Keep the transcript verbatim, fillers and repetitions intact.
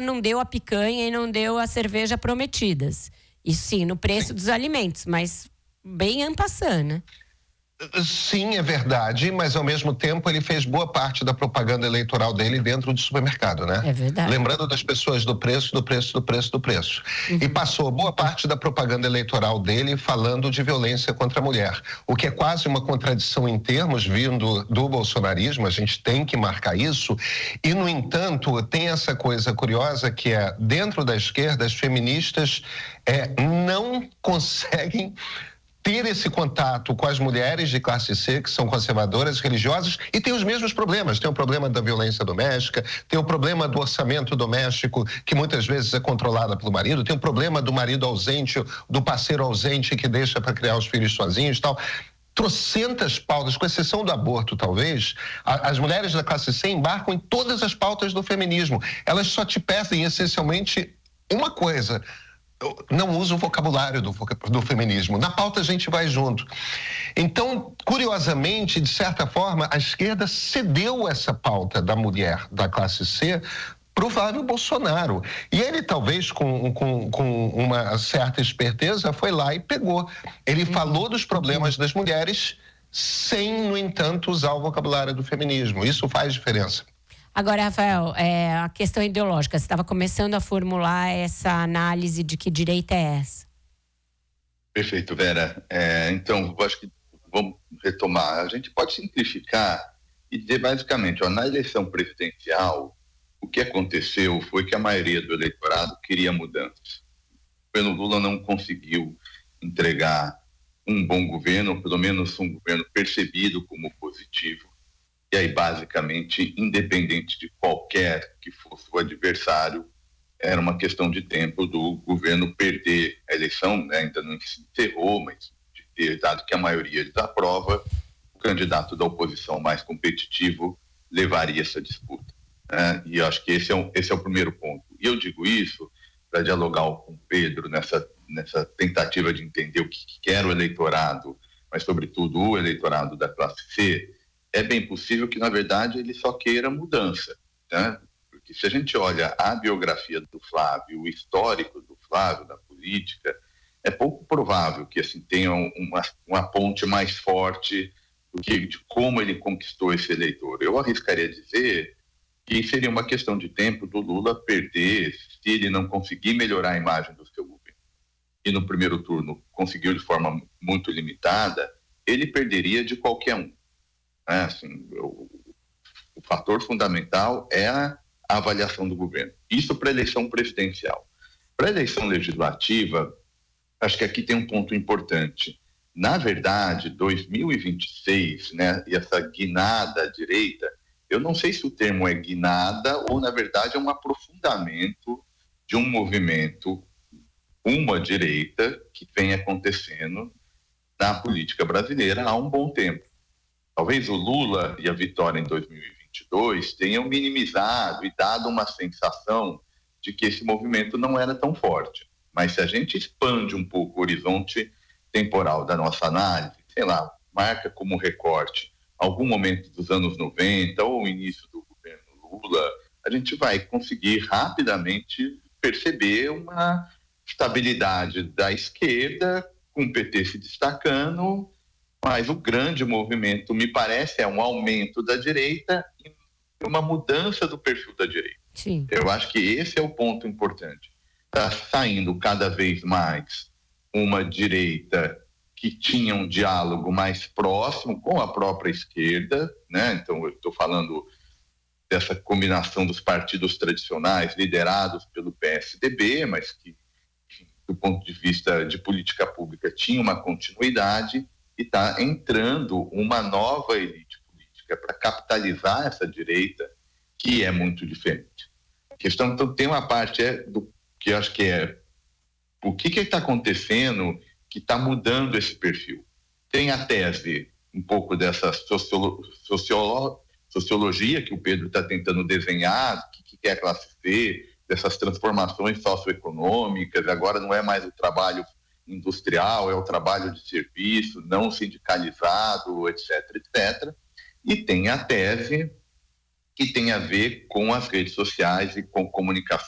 não deu a picanha e não deu a cerveja prometidas. Isso sim, no preço sim. dos alimentos, mas bem en passant, né? Sim, é verdade, mas ao mesmo tempo ele fez boa parte da propaganda eleitoral dele dentro do supermercado, né? É verdade. Lembrando das pessoas do preço, do preço, do preço, do preço. Uhum. E passou boa parte da propaganda eleitoral dele falando de violência contra a mulher, o que é quase uma contradição em termos vindo do bolsonarismo, a gente tem que marcar isso, e no entanto tem essa coisa curiosa que é, dentro da esquerda, as feministas é, não conseguem ter esse contato com as mulheres de classe C, que são conservadoras, religiosas, e tem os mesmos problemas. Tem o problema da violência doméstica, tem o problema do orçamento doméstico, que muitas vezes é controlado pelo marido, tem o problema do marido ausente, do parceiro ausente que deixa para criar os filhos sozinhos e tal. Trocentas pautas, com exceção do aborto, talvez, a, as mulheres da classe C embarcam em todas as pautas do feminismo. Elas só te pedem, essencialmente, uma coisa: não usa o vocabulário do, do feminismo. Na pauta a gente vai junto. Então, curiosamente, de certa forma, a esquerda cedeu essa pauta da mulher da classe C para o Flávio Bolsonaro. E ele, talvez, com, com, com uma certa esperteza, foi lá e pegou. Ele falou dos problemas das mulheres sem, no entanto, usar o vocabulário do feminismo. Isso faz diferença. Agora, Rafael, é, a questão ideológica, você estava começando a formular essa análise de que direita é essa? Perfeito, Vera. É, então, eu acho que vamos retomar. A gente pode simplificar e dizer basicamente, ó, na eleição presidencial, o que aconteceu foi que a maioria do eleitorado queria mudanças. O governo Lula não conseguiu entregar um bom governo, pelo menos um governo percebido como positivo. E aí, basicamente, independente de qualquer que fosse o adversário, era uma questão de tempo do governo perder a eleição, né? Ainda não se encerrou, mas de ter dado que a maioria desaprova, o candidato da oposição mais competitivo levaria essa disputa, né? E eu acho que esse é, um, esse é o primeiro ponto. E eu digo isso para dialogar com o Pedro nessa, nessa tentativa de entender o que, que quer o eleitorado, mas, sobretudo, o eleitorado da classe C. É bem possível que, na verdade, ele só queira mudança, né? Porque se a gente olha a biografia do Flávio, o histórico do Flávio, da política, é pouco provável que assim, tenha uma, uma ponte mais forte do que de como ele conquistou esse eleitor. Eu arriscaria dizer que seria uma questão de tempo do Lula perder, se ele não conseguir melhorar a imagem do seu governo. E no primeiro turno conseguiu de forma muito limitada, ele perderia de qualquer um. É, assim, o, o fator fundamental é a, a avaliação do governo. Isso para a eleição presidencial. Para a eleição legislativa, acho que aqui tem um ponto importante. Na verdade, dois mil e vinte e seis, né, e essa guinada à direita, eu não sei se o termo é guinada ou, na verdade, é um aprofundamento de um movimento, uma direita, que vem acontecendo na política brasileira há um bom tempo. Talvez o Lula e a vitória em dois mil e vinte e dois tenham minimizado e dado uma sensação de que esse movimento não era tão forte. Mas se a gente expande um pouco o horizonte temporal da nossa análise, sei lá, marca como recorte algum momento dos anos noventa ou o início do governo Lula, a gente vai conseguir rapidamente perceber uma estabilidade da esquerda, com o P T se destacando, mas o grande movimento, me parece, é um aumento da direita e uma mudança do perfil da direita. Sim. Eu acho que esse é o ponto importante. Está saindo cada vez mais uma direita que tinha um diálogo mais próximo com a própria esquerda, né? Então, eu estou falando dessa combinação dos partidos tradicionais liderados pelo P S D B, mas que, do ponto de vista de política pública, tinha uma continuidade, e está entrando uma nova elite política para capitalizar essa direita, que é muito diferente. A questão, então, tem uma parte é, do que eu acho que é o que está acontecendo que está mudando esse perfil. Tem a tese, um pouco dessa sociolo, sociolo, sociologia que o Pedro está tentando desenhar, o que, que é a classe C, dessas transformações socioeconômicas, agora não é mais o trabalho industrial, é o trabalho de serviço, não sindicalizado, etc, etcétera. E tem a tese que tem a ver com as redes sociais e com comunicação